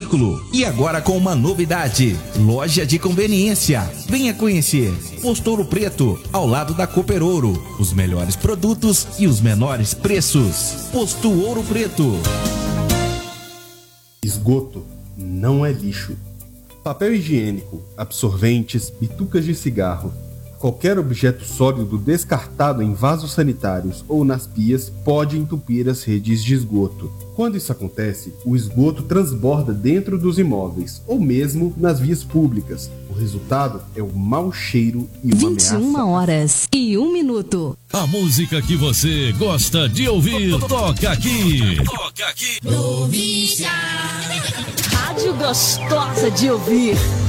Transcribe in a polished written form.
veículo. E agora com uma novidade: loja de conveniência. Venha conhecer Posto Ouro Preto, ao lado da Cooper Ouro. Os melhores produtos e os menores preços. Posto Ouro Preto. Esgoto não é lixo. Papel higiênico, absorventes, bitucas de cigarro, qualquer objeto sólido descartado em vasos sanitários ou nas pias pode entupir as redes de esgoto. Quando isso acontece, o esgoto transborda dentro dos imóveis ou mesmo nas vias públicas. O resultado é o mau cheiro e uma ameaça. 21h01. A música que você gosta de ouvir, toca aqui. Toca aqui. Novícia. Rádio gostosa de ouvir.